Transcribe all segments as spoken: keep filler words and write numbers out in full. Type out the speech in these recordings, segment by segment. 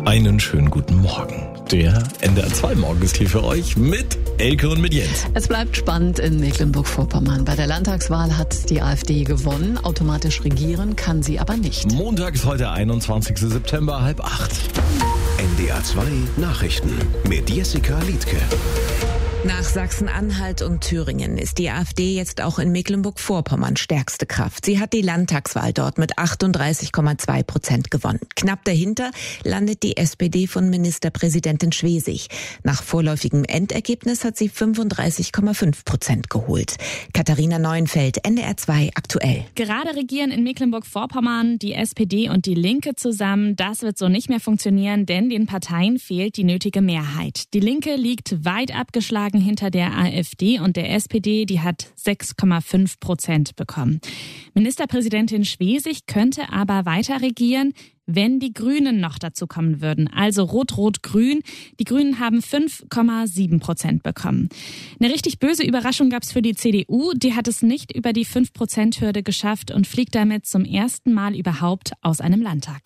Einen schönen guten Morgen. Der N D R zwei Morgen ist hier für euch mit Elke und mit Jens. Es bleibt spannend in Mecklenburg-Vorpommern. Bei der Landtagswahl hat die AfD gewonnen. Automatisch regieren kann sie aber nicht. Montag ist heute einundzwanzigster September, halb acht. N D R zwei Nachrichten mit Jessica Liedtke. Nach Sachsen-Anhalt und Thüringen ist die AfD jetzt auch in Mecklenburg-Vorpommern stärkste Kraft. Sie hat die Landtagswahl dort mit achtunddreißig Komma zwei Prozent gewonnen. Knapp dahinter landet die S P D von Ministerpräsidentin Schwesig. Nach vorläufigem Endergebnis hat sie fünfunddreißig Komma fünf Prozent geholt. Katharina Neuenfeld, N D R zwei aktuell. Gerade regieren in Mecklenburg-Vorpommern die S P D und die Linke zusammen. Das wird so nicht mehr funktionieren, denn den Parteien fehlt die nötige Mehrheit. Die Linke liegt weit abgeschlagen hinter der AfD und der S P D, die hat sechs Komma fünf Prozent bekommen. Ministerpräsidentin Schwesig könnte aber weiter regieren, wenn die Grünen noch dazu kommen würden. Also Rot-Rot-Grün. Die Grünen haben fünf Komma sieben Prozent bekommen. Eine richtig böse Überraschung gab es für die C D U. Die hat es nicht über die fünf Prozent Hürde geschafft und fliegt damit zum ersten Mal überhaupt aus einem Landtag.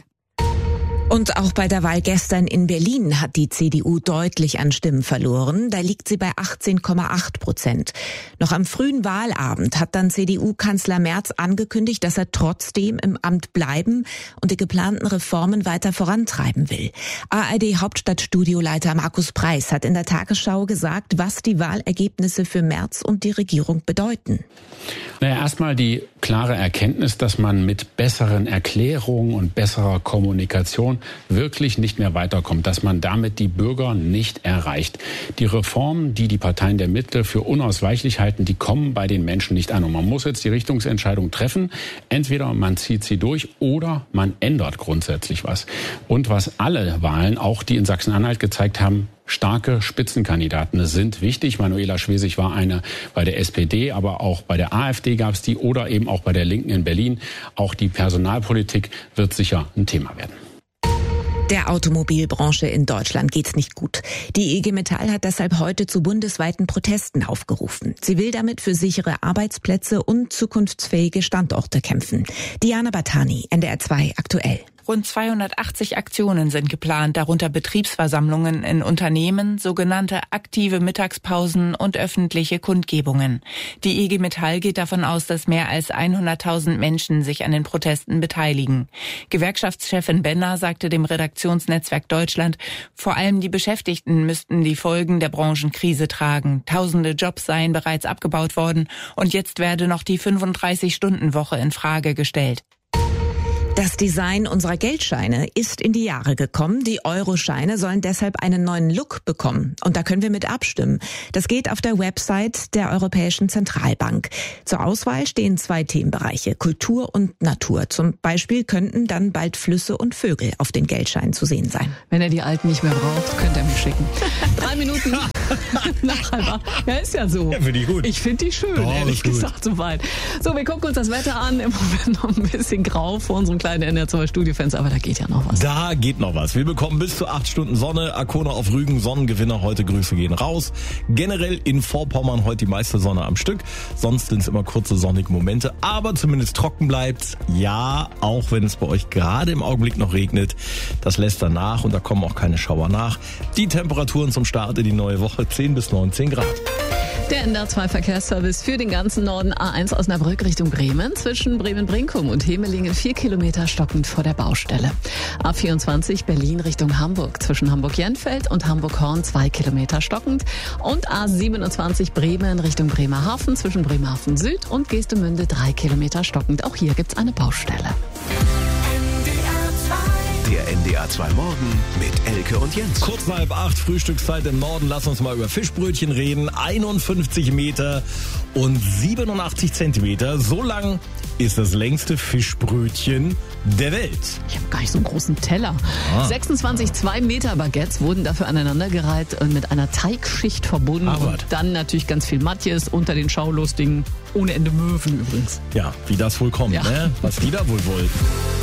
Und auch bei der Wahl gestern in Berlin hat die C D U deutlich an Stimmen verloren. Da liegt sie bei achtzehn Komma acht Prozent. Noch am frühen Wahlabend hat dann C D U-Kanzler Merz angekündigt, dass er trotzdem im Amt bleiben und die geplanten Reformen weiter vorantreiben will. A R D-Hauptstadtstudioleiter Markus Preis hat in der Tagesschau gesagt, was die Wahlergebnisse für Merz und die Regierung bedeuten. Naja, erstmal die klare Erkenntnis, dass man mit besseren Erklärungen und besserer Kommunikation wirklich nicht mehr weiterkommt, dass man damit die Bürger nicht erreicht. Die Reformen, die die Parteien der Mitte für unausweichlich halten, die kommen bei den Menschen nicht an. Und man muss jetzt die Richtungsentscheidung treffen. Entweder man zieht sie durch oder man ändert grundsätzlich was. Und was alle Wahlen, auch die in Sachsen-Anhalt gezeigt haben, starke Spitzenkandidaten sind wichtig. Manuela Schwesig war eine bei der S P D, aber auch bei der AfD gab es die oder eben auch bei der Linken in Berlin. Auch die Personalpolitik wird sicher ein Thema werden. Der Automobilbranche in Deutschland geht's nicht gut. Die I G Metall hat deshalb heute zu bundesweiten Protesten aufgerufen. Sie will damit für sichere Arbeitsplätze und zukunftsfähige Standorte kämpfen. Diana Batani, N D R zwei aktuell. Rund zweihundertachtzig Aktionen sind geplant, darunter Betriebsversammlungen in Unternehmen, sogenannte aktive Mittagspausen und öffentliche Kundgebungen. Die I G Metall geht davon aus, dass mehr als hunderttausend Menschen sich an den Protesten beteiligen. Gewerkschaftschefin Benner sagte dem Redaktionsnetzwerk Deutschland, vor allem die Beschäftigten müssten die Folgen der Branchenkrise tragen. Tausende Jobs seien bereits abgebaut worden und jetzt werde noch die fünfunddreißig-Stunden-Woche in Frage gestellt. Das Design unserer Geldscheine ist in die Jahre gekommen. Die Euroscheine sollen deshalb einen neuen Look bekommen. Und da können wir mit abstimmen. Das geht auf der Website der Europäischen Zentralbank. Zur Auswahl stehen zwei Themenbereiche, Kultur und Natur. Zum Beispiel könnten dann bald Flüsse und Vögel auf den Geldscheinen zu sehen sein. Wenn er die alten nicht mehr braucht, könnt ihr mich schicken. Drei Minuten nach halb acht. Ja, ist ja so. Ja, finde ich gut. Ich finde die schön, oh, ehrlich gesagt, soweit. So, wir gucken uns das Wetter an. Im Moment noch ein bisschen grau vor unserem kleinen N D R zwei Studiofenster, aber da geht ja noch was. Da geht noch was. Wir bekommen bis zu acht Stunden Sonne. Arkona auf Rügen, Sonnengewinner heute. Grüße gehen raus. Generell in Vorpommern heute die meiste Sonne am Stück. Sonst sind es immer kurze sonnige Momente, aber zumindest trocken bleibt's. Ja, auch wenn es bei euch gerade im Augenblick noch regnet. Das lässt danach und da kommen auch keine Schauer nach. Die Temperaturen zum Start in die neue Woche zehn bis neunzehn Grad. Der N D R zwei Verkehrsservice für den ganzen Norden. A eins Osnabrück Richtung Bremen. Zwischen Bremen-Brinkum und Hemelingen vier Kilometer stockend vor der Baustelle. A vierundzwanzig Berlin Richtung Hamburg. Zwischen Hamburg-Jenfeld und Hamburg-Horn zwei Kilometer stockend. Und A siebenundzwanzig Bremen Richtung Bremerhaven. Zwischen Bremerhaven Süd und Geestemünde drei Kilometer stockend. Auch hier gibt's eine Baustelle. Der N D R zwei Morgen mit Elke und Jens. Kurz nach halb acht, Frühstückszeit im Norden. Lass uns mal über Fischbrötchen reden. einundfünfzig Meter und siebenundachtzig Zentimeter. So lang ist das längste Fischbrötchen der Welt. Ich habe gar nicht so einen großen Teller. Ah. sechsundzwanzig zwei Meter Baguettes wurden dafür aneinandergereiht und mit einer Teigschicht verbunden. Ach, und dann natürlich ganz viel Matjes unter den Schaulustigen. Ohne Ende Möwen übrigens. Ja, wie das wohl kommt, Ja. ne? Was die da wohl wollten.